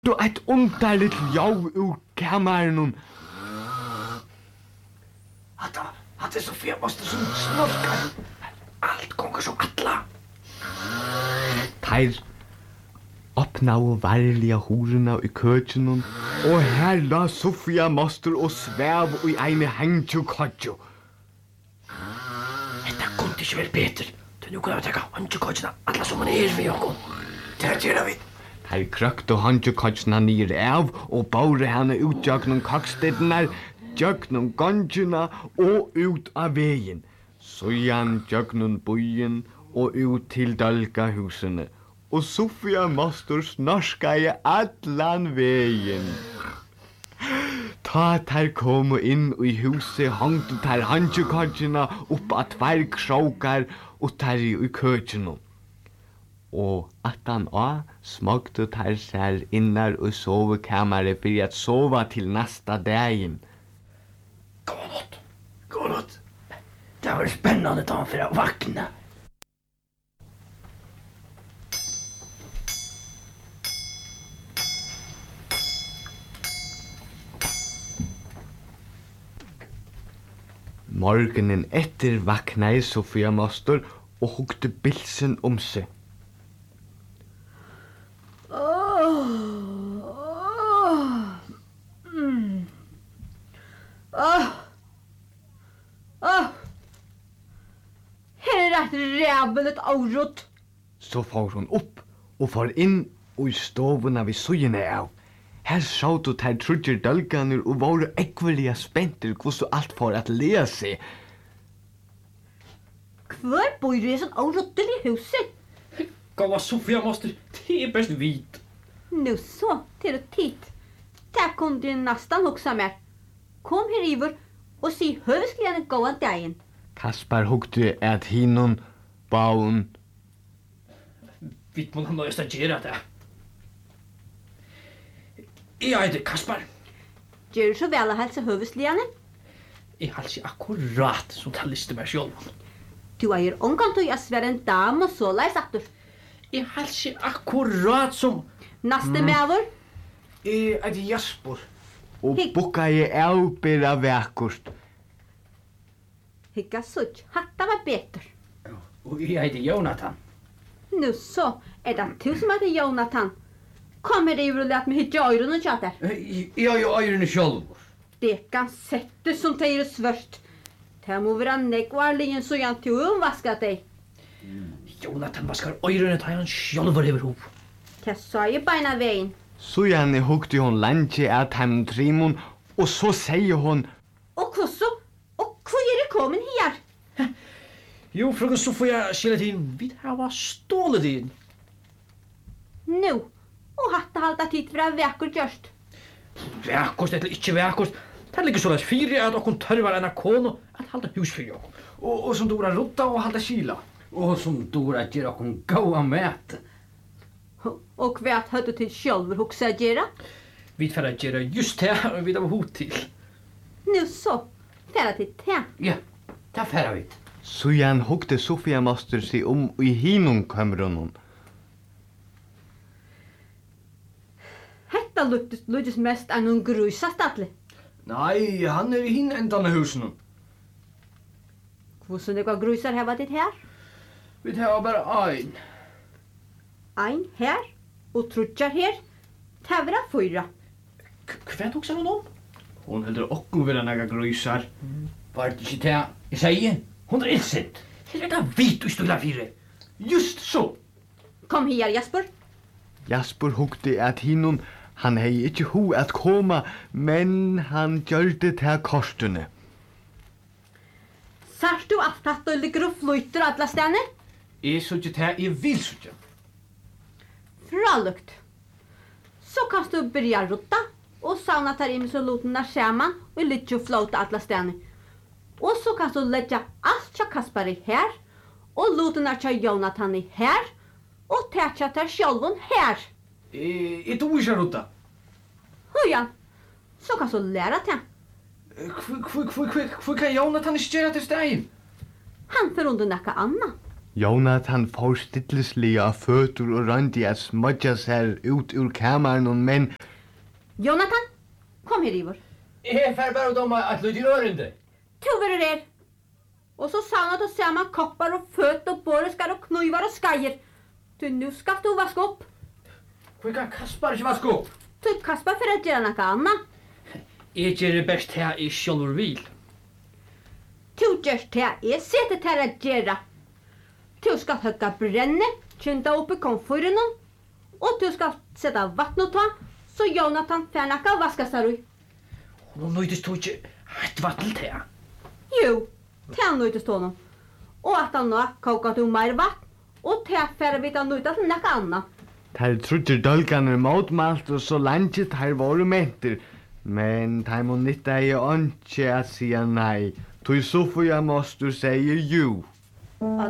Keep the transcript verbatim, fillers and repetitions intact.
Du ett underligt jau ur kammaren. Hatta, hatta är Sofia måste som snorkar. Allt gånger som alla. Teir öppnade varliga hororna i kötchen och här la Sofia moster och sväv i en hangtjukhodjo. Detta kunde inte väl Peter. Du nu kan jag ta hangtjukhodjorna alla som man är vid oss. Det här gör vi. Teir krökte hangtjukhodjorna ner av och borde henne ut jöknum kakstednar, jöknum gongina och ut av vägen. Sojan jöknum byen och ut till dölkahusene. Och Sofia moster snorskaje allan vägen. Ta tar komu in i huset hongtu tar handjukodjina upp att tvær kråkar och tar i kötjeno. Og attan a smagtu tar sær innar og sovekammeret for at sova til nästa dagen. God natt, god natt. Det var spännande dagen för att vakna. Morgenen etter vaknaði Sofia moster og hugde bilsen om seg. Åh, åh, mm. Åh, åh, her er et rævelet avrått. Så får hon upp og får inn i stovuna vi sujene av. Her sjåt og tar trudger dølganer og var ekveliga spenter hvordan alt får at lea seg. Hver bor i sånn avråttelig huset? Gåva Sofia måste, det är bäst vit. Nu så, till och titt. Det kunde du nästan huxa mer. Kom här Ivor och se hövskligen gåan dagen. Kaspar hugde at hinon baun. Vitt man kan nöjast att göra det. Jag heter Kaspar. Gör du så väl att hälsa hövskligen? Jag har inte akkurat som det listar mig själv. Du är omgång till att svära en dam och så läs aktor. Jag har inte akkurat som... Nästa mävor? Jag heter Jasper. Og bukkaði avbera väkust. Hicka sutt, hatta var bättre. Och jag heter Jonathan. Nu så, är det du som heter Jonathan? Kommer det Ivor och lät mig hitta öron och tjatar? Jag är ju öronen själv. Det kan sätta som det är svörst. Det må vara nekvarligen så jag inte omvaskat dig. Jonathan vaskar öronen tar han själv över hop. Det sa ju beina vägen. Så gjerne hugde hon lanje at hem trimon, og så sier hon, Och kosso, och vad är det kommen här? Jo, fröken Sofia Gelatin, vi har stålet in. Nu, och hatta halta tid för att väckor görst. Väkost eller inte väkost. Det ligger sådär fyra att okon törvar en kono att halda hus för jag. Och, och som Dora rotta och halda kila. Och som Dora ger okon goa mät. Och vet hur du till själv huxa gera? Vi får att göra just det vi har hot till. Nu så, färra till te. Ja, det färra vi. så gjerne hugde Sofia moster seg om i hinon kamronon. Hetta luktes luktes mest av någon grusa stadle. Nej, han är i hin ändan av husen. Hvordan det går grusar här var det här? Vi tar bara en. Ein här och trutjar här. Tävra fyra. Kvärt också hon om? Hon heldur okkur vera naga grusar. Var det inte det jag säger? Hon är ilsett. Eller det vit och stula fyra. Just så. Kom här Jasper. Jasper hugde at hinon, han hei ikkje hu at koma, men han gjørte til kostene. Sars du allt att du ligger och flyter alla stene? Jag såg inte det jag vill såg. Fralukt. Så kan du börja rota och sauna tar in så låten där skärman och lite flota alla stene. Och så kan du lägga allt till Kaspar i här och låten där till Jonathan i här och tätcha till självon här. Jag tog inte rota. Hurjan, så kan du lära till. Hvor kan Jonathan ikke gjøre til stein? Han får under näka anna. Jonathan får stillisliga av fötter och röndi att smudja sig ut ur kameran, men Jonathan, kom här Ivor. Jeg fer bare om at lyde i ørende. Tuver er. Och så sauna du samman koppar och föt och borreskar och knivar och skajer. Du, nu ska du vaska upp. Hvor kan Kaspar ikke vaske opp? Du, Kaspar, för att göra något annat. Jeg gjør det best her i sjølver vil. Du gjørst det, jeg setter til å gjøre. Du skal hugga brenne, kynda upp i komfyren, og du skal sette vatten og ta, så Jonathan får noe å vaske seg i. Nå nøydes du ikke hett vatten til. Jo, til han nøydes honom. Og at han nå koker du mer vatten, og til for vi ta nøydes til noe annet. tar trutjer dølganer motmalt og så langt tar våre menter. Men tar må nytta i åndkje at sia nei. Tui Sofia måste säga jo. Og